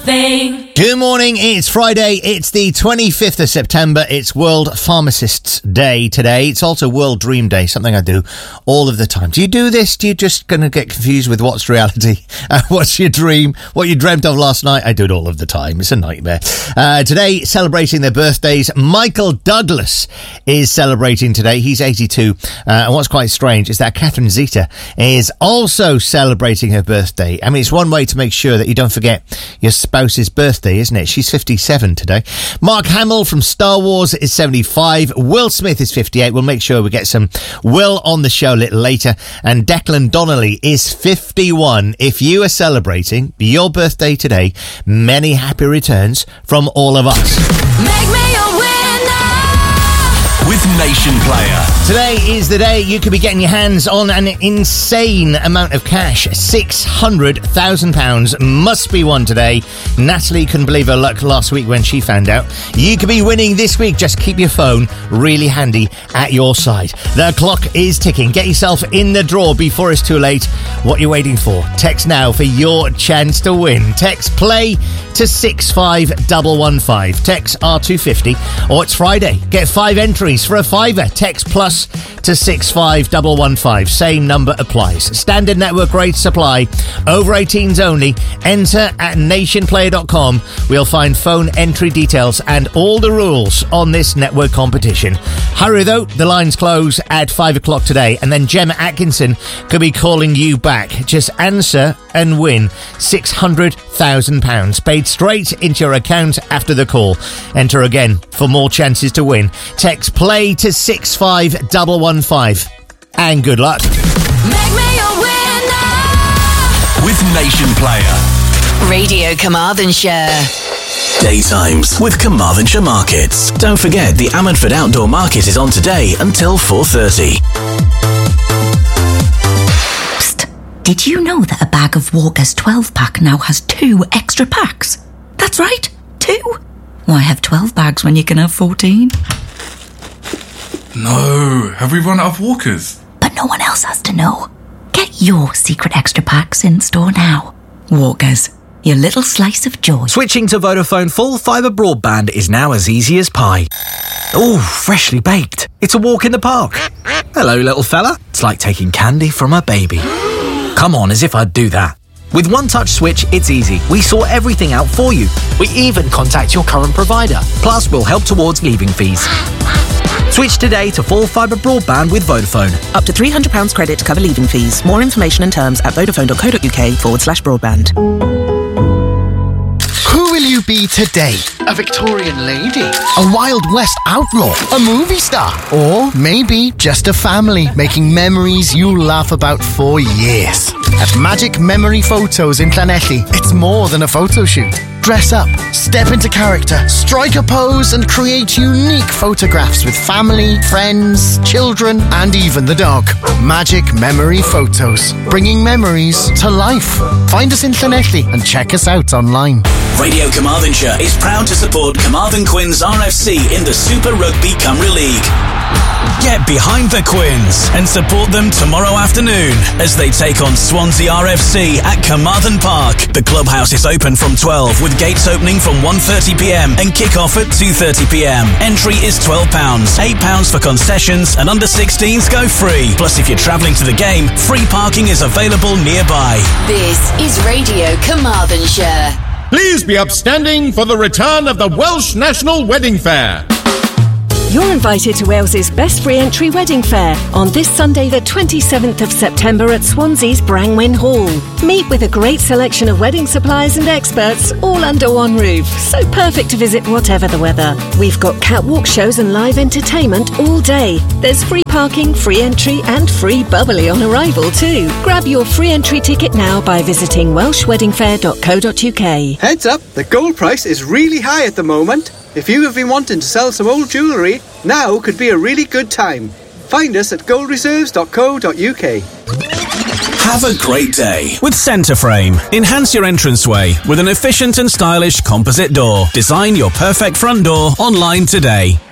thing. Good morning, it's Friday, it's the 25th of September, it's World Pharmacists Day today. It's also World Dream Day, something I do all of the time. Do you do this? Do you just going to get confused with what's reality? What's your dream? What you dreamt of last night? I do it all of the time, it's a nightmare. Today, celebrating their birthdays, Michael Douglas is celebrating today, he's 82. And what's quite strange is that Catherine Zeta is also celebrating her birthday. I mean, it's one way to make sure that you don't forget your spouse's birthday, isn't it? She's 57 today. Mark Hamill from Star Wars is 75. Will Smith is 58. We'll make sure we get some Will on the show a little later. And Declan Donnelly is 51. If you are celebrating your birthday today, many happy returns from all of us. Make me a winner with Nation Player. Today is the day you could be getting your hands on an insane amount of cash. £600,000 must be won today. Natalie couldn't believe her luck last week when she found out. You could be winning this week. Just keep your phone really handy at your side. The clock is ticking. Get yourself in the draw before it's too late. What you're waiting for? Text now for your chance to win. Text play to 65115. Text R250 or it's Friday. Get 5 entries for a £5. Text plus to 65115. Same number applies. Standard network rates apply. Over 18s only. Enter at nationplayer.com. We'll find phone entry details and all the rules on this network competition. Hurry though, the lines close at 5 o'clock today, and then Gemma Atkinson could be calling you back. Just answer and win £600,000 paid straight into your account after the call. Enter again for more chances to win. Text play to 65115 and good luck. Make me a winner with Nation Player. Radio Carmarthenshire. Daytimes with Carmarthenshire Markets. Don't forget the Ammanford Outdoor Market is on today until 4:30. Psst. Did you know that a bag of Walker's 12-pack now has 2 extra packs? That's right, 2. Why have 12 bags when you can have 14? No, have we run out of Walkers? But no one else has to know. Get your secret extra packs in store now. Walkers, your little slice of joy. Switching to Vodafone full fibre broadband is now as easy as pie. Ooh, freshly baked. It's a walk in the park. Hello, little fella. It's like taking candy from a baby. Come on, as if I'd do that. With One Touch Switch, it's easy. We sort everything out for you. We even contact your current provider. Plus, we'll help towards leaving fees. Switch today to full fibre broadband with Vodafone. Up to £300 credit to cover leaving fees. More information and terms at vodafone.co.uk/broadband. Who will you be today? A Victorian lady? A Wild West outlaw? A movie star? Or maybe just a family making memories you'll laugh about for years. At Magic Memory Photos in Llanelli, it's more than a photo shoot. Dress up, step into character, strike a pose and create unique photographs with family, friends, children and even the dog. Magic Memory Photos, bringing memories to life. Find us in Llanelli and check us out online. Radio Carmarthenshire is proud to support Carmarthen Quins RFC in the Super Rugby Cymru League. Get behind the Quins and support them tomorrow afternoon as they take on Swansea RFC at Carmarthen Park. The clubhouse is open from 12 with gates opening from 1:30pm and kick-off at 2:30pm. Entry is £12, £8 for concessions and under 16s go free. Plus, if you're travelling to the game, free parking is available nearby. This is Radio Carmarthenshire. Please be upstanding for the return of the Welsh National Wedding Fair. You're invited to Wales's best free entry wedding fair on this Sunday the 27th of September at Swansea's Brangwyn Hall. Meet with a great selection of wedding supplies and experts all under one roof, so perfect to visit whatever the weather. We've got catwalk shows and live entertainment all day. There's free parking, free entry and free bubbly on arrival too. Grab your free entry ticket now by visiting welshweddingfair.co.uk. Heads up, the gold price is really high at the moment. If you have been wanting to sell some old jewellery, now could be a really good time. Find us at goldreserves.co.uk. Have a great day with Centreframe. Enhance your entranceway with an efficient and stylish composite door. Design your perfect front door online today.